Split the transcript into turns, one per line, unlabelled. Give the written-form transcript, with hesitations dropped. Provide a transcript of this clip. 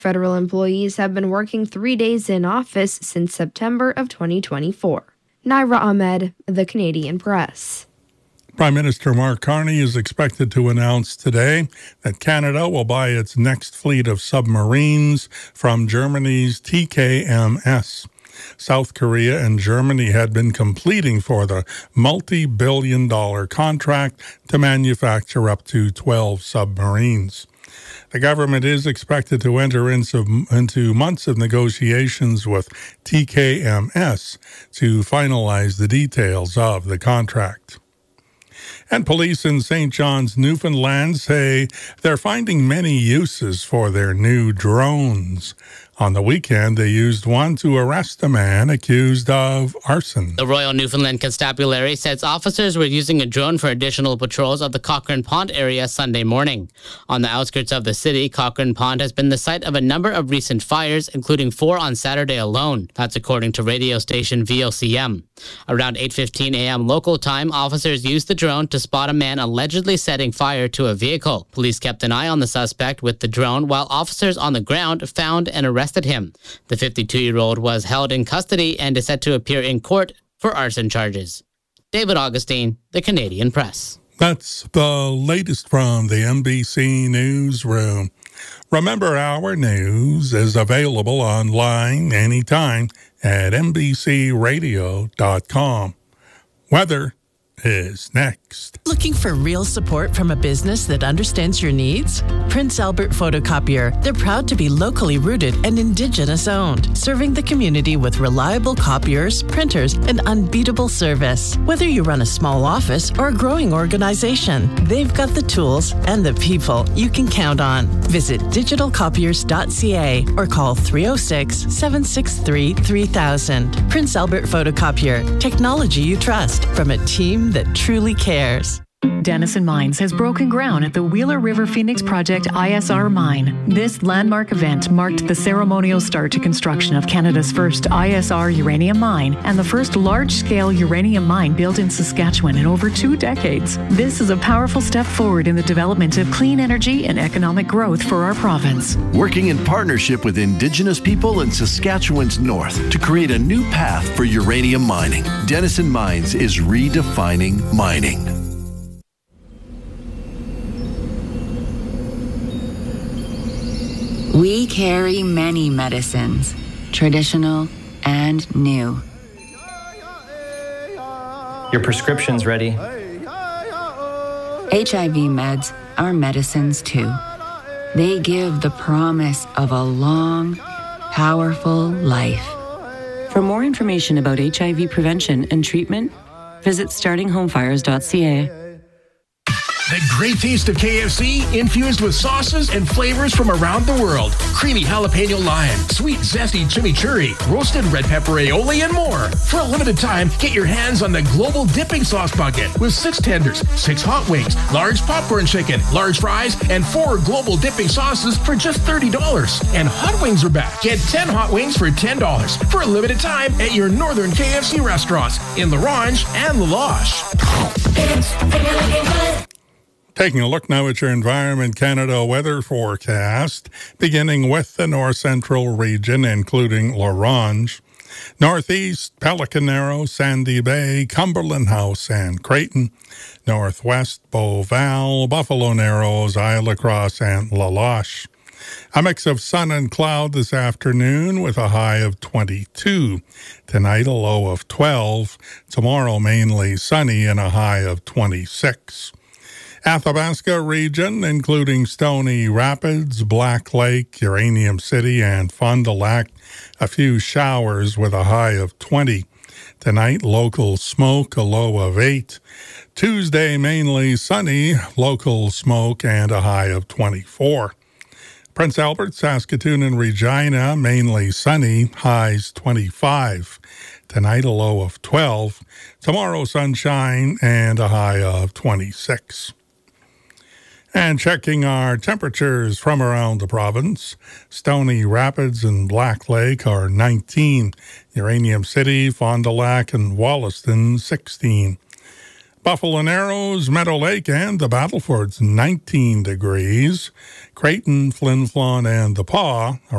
Federal employees have been working 3 days in office since September of 2024. Naira Ahmed, The Canadian Press.
Prime Minister Mark Carney is expected to announce today that Canada will buy its next fleet of submarines from Germany's TKMS. South Korea and Germany had been completing for the multi-billion-dollar contract to manufacture up to 12 submarines. The government is expected to enter into months of negotiations with TKMS to finalize the details of the contract. And police in St. John's, Newfoundland say they're finding many uses for their new drones. On the weekend, they used one to arrest a man accused of arson.
The Royal Newfoundland Constabulary says officers were using a drone for additional patrols of the Cochrane Pond area Sunday morning. On the outskirts of the city, Cochrane Pond has been the site of a number of recent fires, including 4 on Saturday alone. That's according to radio station VOCM. Around 8:15 a.m. local time, officers used the drone to spot a man allegedly setting fire to a vehicle. Police kept an eye on the suspect with the drone, while officers on the ground found and arrested him. The 52-year-old was held in custody and is set to appear in court for arson charges. David Augustine, The Canadian Press.
That's the latest from the NBC Newsroom. Remember, our news is available online anytime at NBCRadio.com. Weather is next.
Looking for real support from a business that understands your needs? Prince Albert Photocopier. They're proud to be locally rooted and Indigenous owned, serving the community with reliable copiers, printers, and unbeatable service. Whether you run a small office or a growing organization, they've got the tools and the people you can count on. Visit digitalcopiers.ca or call 306-763-3000. Prince Albert Photocopier. Technology you trust from a team that truly cares.
Denison Mines has broken ground at the Wheeler River Phoenix Project ISR mine. This landmark event marked the ceremonial start to construction of Canada's first ISR uranium mine and the first large-scale uranium mine built in Saskatchewan in over 2 decades. This is a powerful step forward in the development of clean energy and economic growth for our province.
Working in partnership with Indigenous people in Saskatchewan's north to create a new path for uranium mining. Denison Mines is redefining mining.
We carry many medicines, traditional and new.
Your prescription's ready.
HIV meds are medicines too. They give the promise of a long, powerful life.
For more information about HIV prevention and treatment, visit startinghomefires.ca.
The great taste of KFC, infused with sauces and flavors from around the world. Creamy jalapeno lime, sweet zesty chimichurri, roasted red pepper aioli, and more. For a limited time, get your hands on the Global Dipping Sauce Bucket with 6 tenders, 6 hot wings, large popcorn chicken, large fries, and 4 Global Dipping Sauces for just $30. And hot wings are back. Get 10 hot wings for $10 for a limited time at your northern KFC restaurants in La Ronge and La Loche.
Taking a look now at your Environment Canada weather forecast, beginning with the north central region, including La Ronge, northeast, Pelican Narrow, Sandy Bay, Cumberland House, and Creighton, northwest, Beauval, Buffalo Narrows, Isle Cross, and La Loche. A mix of sun and cloud this afternoon with a high of 22. Tonight, a low of 12. Tomorrow, mainly sunny and a high of 26. Athabasca region, including Stony Rapids, Black Lake, Uranium City, and Fond du Lac, a few showers with a high of 20. Tonight, local smoke, a low of 8. Tuesday, mainly sunny, local smoke, and a high of 24. Prince Albert, Saskatoon, and Regina, mainly sunny, highs 25. Tonight, a low of 12. Tomorrow, sunshine and a high of 26. And checking our temperatures from around the province, Stony Rapids and Black Lake are 19. Uranium City, Fond du Lac, and Wollaston, 16. Buffalo Narrows, Meadow Lake, and the Battlefords, 19 degrees. Creighton, Flin Flon, and the Paw